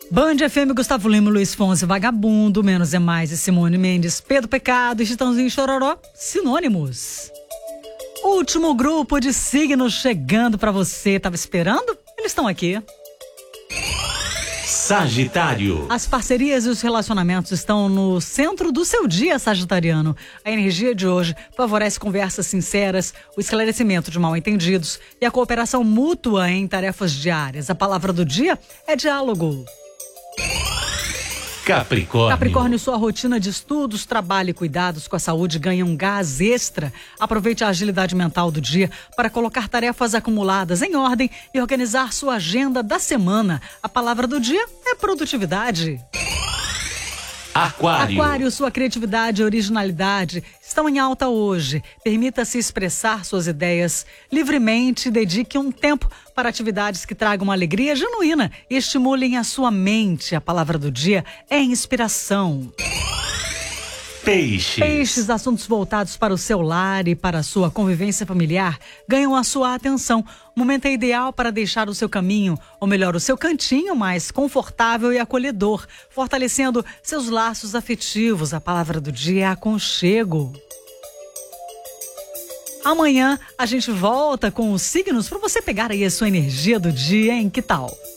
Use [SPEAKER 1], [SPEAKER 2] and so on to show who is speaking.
[SPEAKER 1] Band FM, Gustavo Lima, Luiz Fonsi, Vagabundo, Menos é Mais e Simone Mendes, Pedro Pecado, Chitãozinho e Chororó, sinônimos. Último grupo de signos chegando pra você. Tava esperando? Eles estão aqui.
[SPEAKER 2] Sagitário.
[SPEAKER 1] As parcerias e os relacionamentos estão no centro do seu dia, sagitariano. A energia de hoje favorece conversas sinceras, o esclarecimento de mal-entendidos e a cooperação mútua em tarefas diárias. A palavra do dia é diálogo. Capricórnio, sua rotina de estudos, trabalho e cuidados com a saúde ganha um gás extra. Aproveite a agilidade mental do dia para colocar tarefas acumuladas em ordem e organizar sua agenda da semana. A palavra do dia é produtividade. Aquário, sua criatividade e originalidade estão em alta hoje. Permita-se expressar suas ideias livremente e dedique um tempo para atividades que tragam uma alegria genuína e estimulem a sua mente. A palavra do dia é inspiração. Peixes, assuntos voltados para o seu lar e para a sua convivência familiar ganham a sua atenção. O momento é ideal para deixar o seu caminho, ou melhor, o seu cantinho mais confortável e acolhedor, fortalecendo seus laços afetivos. A palavra do dia é aconchego. Amanhã a gente volta com os signos para você pegar aí a sua energia do dia, hein? Que tal?